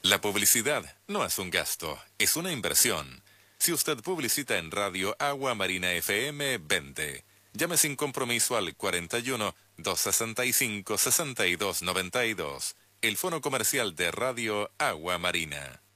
La publicidad no es un gasto, es una inversión. Si usted publicita en Radio Agua Marina FM, vende. Llame sin compromiso al 41 265 6292, el fono comercial de Radio Agua Marina.